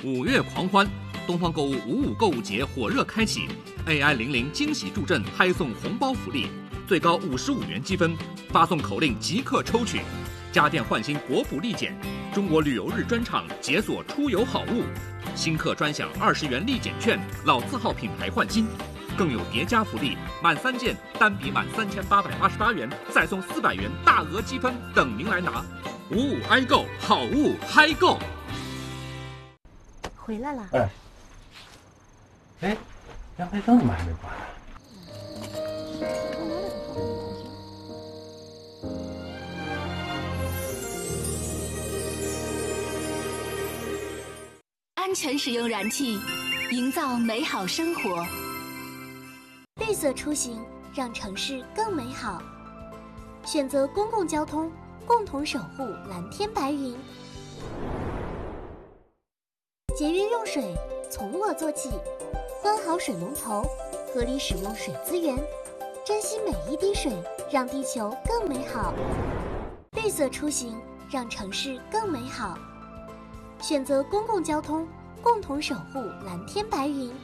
5月狂欢，东方购物55购物节火热开启 ，AI00惊喜助阵，拍送红包福利，最高55元积分，发送口令即刻抽取。家电换新国补立减，中国旅游日专场解锁出游好物，新客专享20元立减券，老字号品牌换新。更有叠加福利，满3件单笔满3828元，再送400元大额积分等您来拿。55爱购，好物嗨购。 回来了。 哎，阳台灯怎么还没关？ 安全使用燃气，营造美好生活。 绿色出行，让城市更美好。选择公共交通，共同守护蓝天白云。节约用水，从我做起。关好水龙头，合理使用水资源，珍惜每一滴水，让地球更美好。绿色出行，让城市更美好。选择公共交通，共同守护蓝天白云。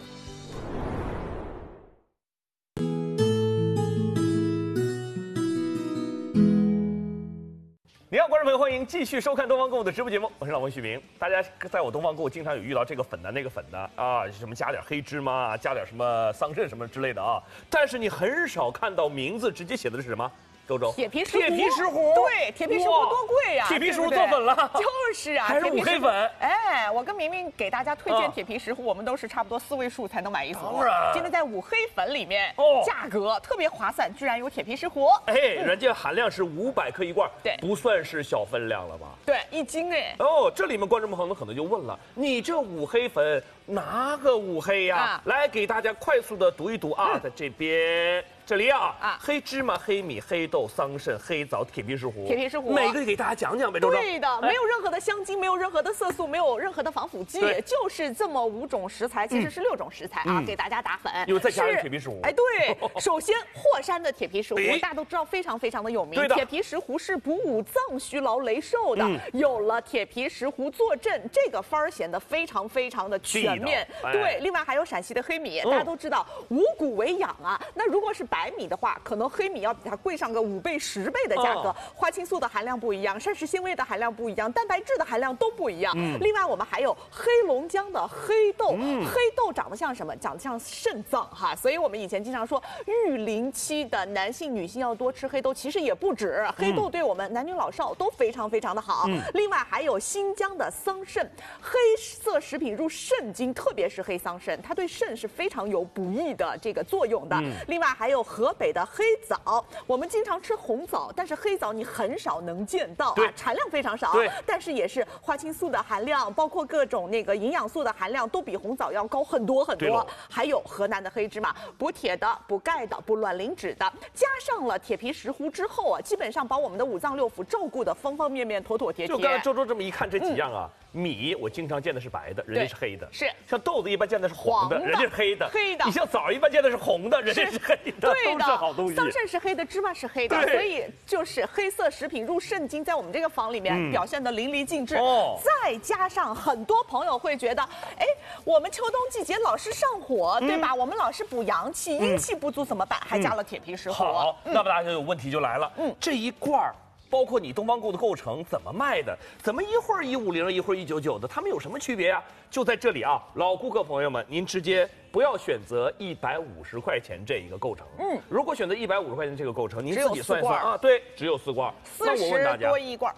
你好，观众朋友，欢迎继续收看东方购物的直播节目，我是老温旭明。大家在我东方购物经常有遇到这个粉的那个粉的啊，什么加点黑芝麻，加点什么桑葚什么之类的啊，但是你很少看到名字直接写的是什么？周周， 铁皮石斛，对，铁皮石斛多贵呀！ 铁皮石斛做粉了， 就是啊， 还是五黑粉。 哎，我跟明明给大家推荐铁皮石斛，我们都是差不多4位数才能买一组。 当然， 今天在五黑粉里面，价格特别划算，居然有铁皮石斛。 哎，人家含量是500克一罐， 对， 不算是小分量了吧？ 对，1斤哎。 哦，这里面观众朋友们可能就问了，你这五黑粉哪个五黑呀？来给大家快速的读一读啊，在这边。这里啊，黑芝麻、黑米、黑豆、桑葚、黑枣、铁皮石斛， 铁皮石斛， 每个给大家讲讲呗，周周。 对的，没有任何的香精，没有任何的色素，没有任何的防腐剂，就是这么5种食材，其实是6种食材啊，给大家打粉。 又再加上铁皮石斛。 哎，对，首先霍山的铁皮石斛，大家都知道非常非常的有名。铁皮石斛是补五脏、虚劳、雷寿的，有了铁皮石斛坐镇，这个番儿显得非常非常的全面。对，另外还有陕西的黑米，大家都知道五谷为养啊，那如果是白米的话，可能黑米要比它贵上个5倍、10倍的价格。花青素的含量不一样，膳食纤维的含量不一样，蛋白质的含量都不一样。另外我们还有黑龙江的黑豆，黑豆长得像什么？长得像肾脏哈，所以我们以前经常说，育龄期的男性、女性要多吃黑豆，其实也不止，黑豆对我们男女老少都非常非常的好。另外还有新疆的桑葚，黑色食品入肾经，特别是黑桑葚，它对肾是非常有补益的这个作用的。另外还有河北的黑枣，我们经常吃红枣，但是黑枣你很少能见到啊，产量非常少。但是也是花青素的含量，包括各种那个营养素的含量都比红枣要高很多很多。还有河南的黑芝麻，补铁的、补钙的、补卵磷脂的，加上了铁皮石斛之后啊，基本上把我们的5脏6腑照顾的方方面面、妥妥帖帖。 就刚才周周这么一看，这几样啊。米我经常见的是白的，人家是黑的； 是像豆子一般见的是黄的，人家是黑的。你像枣一般见的是红的，人家是黑的。 对的， 都是好东西。 桑葚是黑的，芝麻是黑的，所以就是黑色食品入肾经，在我们这个房里面表现的淋漓尽致。再加上很多朋友会觉得，哎，我们秋冬季节老是上火，对吧？我们老是补阳气，阴气不足怎么办？还加了铁皮石斛。 好，那么大家有问题就来了，这一罐儿。包括你东方购的构成怎么卖的？怎么一会儿150，一会儿199的？它们有什么区别啊？就在这里啊，老顾客朋友们，您直接不要选择150块钱这一个构成。如果选择150块钱这个构成，您自己算一算啊。对，只有4罐。那我问大家， 多一罐。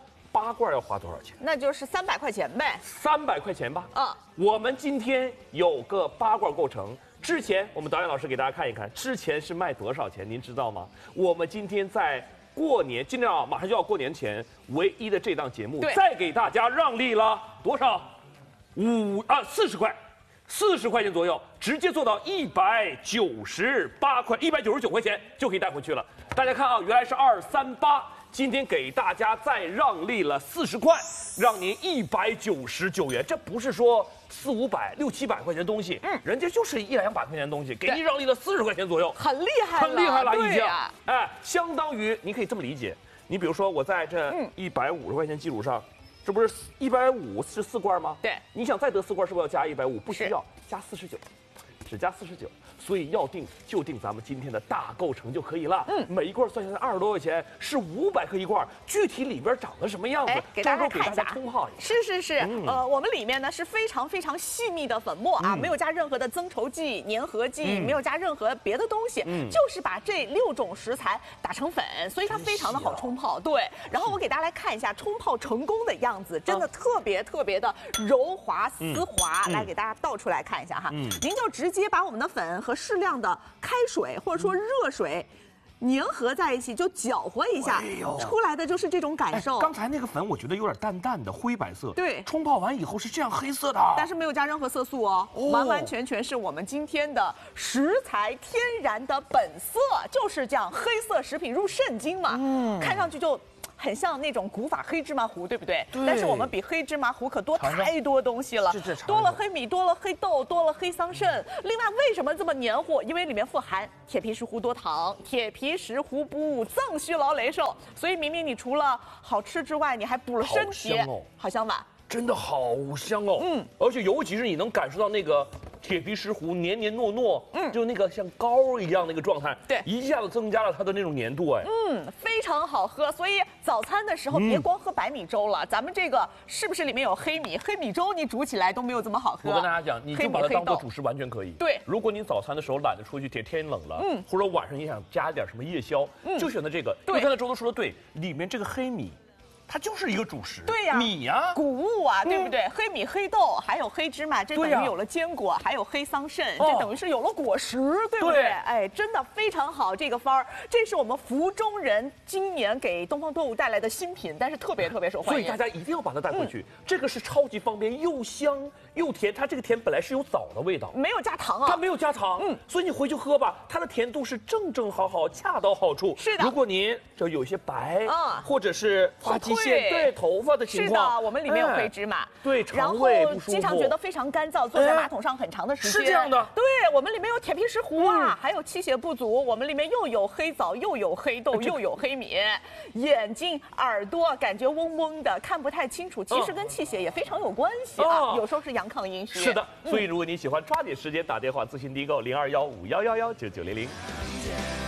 8罐要花多少钱？ 那就是300块钱呗。 300块钱吧。我们今天有个8罐构成。之前我们导演老师给大家看一看，之前是卖多少钱？您知道吗？我们今天在过年，今天啊，马上就要过年前，唯一的这档节目再给大家让利了多少？40块，40块钱左右，直接做到198块，199块钱就可以带回去了。大家看啊，原来是238，今天给大家再让利了40块，让您199元。这不是说400、500、600、700块钱的东西，人家就是100、200块钱的东西，给你让利了40块钱左右， 很厉害了， 很厉害了已经。哎，相当于你可以这么理解，你比如说我在这150块钱基础上， 这不是150是4罐吗？ 对， 你想再得4罐，是不是要加150？不需要，加49，只加49。所以要定就定咱们今天的大构成就可以了。每一罐算下来20多块钱，是500克一罐。具体里边长得什么样子， 给大家看一下。 冲泡一下。 是，我们里面呢是非常非常细密的粉末啊，没有加任何的增稠剂、粘合剂，没有加任何别的东西，就是把这6种食材打成粉，所以它非常的好冲泡。对，然后我给大家来看一下冲泡成功的样子，真的特别的柔滑丝滑。来给大家倒出来看一下哈，您就直接把我们的粉和适量的开水或者说热水粘合在一起，就搅和一下，出来的就是这种感受。 刚才那个粉我觉得有点淡淡的灰白色， 对， 冲泡完以后是这样黑色的， 但是没有加任何色素哦，完完全全是我们今天的食材天然的本色，就是这样，黑色食品入肾经嘛，看上去就很像那种古法黑芝麻糊，对不对？ 对。 但是我们比黑芝麻糊可多太多东西了，多了黑米，多了黑豆，多了黑桑葚。另外，为什么这么黏糊？因为里面富含铁皮石斛多糖，铁皮石斛补五脏虚劳雷瘦，所以明明你除了好吃之外，你还补了身体，好香吧？ 真的好香哦，而且尤其是你能感受到那个铁皮石斛黏黏糯糯，就那个像膏一样那个状态， 对， 一下子增加了它的那种粘度，哎， 非常好喝。所以早餐的时候别光喝白米粥了，咱们这个是不是里面有黑米？黑米粥你煮起来都没有这么好喝。 我跟大家讲，你就把它当做主食完全可以。 对， 如果你早餐的时候懒得出去，天冷了，或者晚上你想加点什么夜宵，就选择这个。因为刚才周都说的对，里面这个黑米。它就是一个主食， 对呀， 米呀， 谷物啊，对不对？黑米、黑豆，还有黑芝麻，这等于有了坚果，还有黑桑葚，这等于是有了果实，对不对？哎，真的非常好，这个番儿，这是我们福中人今年给东方动物带来的新品，但是特别受欢迎， 所以大家一定要把它带回去。这个是超级方便，又香又甜，它这个甜本来是有枣的味道， 没有加糖啊， 它没有加糖，所以你回去喝吧，它的甜度是正好，恰到好处。 是的， 如果您就有些白或者是发际线对头发的情况， 是的，我们里面有黑芝麻， 对，肠胃不舒服， 经常觉得非常干燥，坐在马桶上很长的时间， 是这样的。 对，我们里面有铁皮石斛啊，还有气血不足，我们里面又有黑枣，又有黑豆，又有黑米，眼睛、耳朵感觉嗡嗡的，看不太清楚，其实跟气血也非常有关系啊，有时候是阳亢阴虚。 是的，所以如果你喜欢，抓紧时间打电话咨询订购0215119900。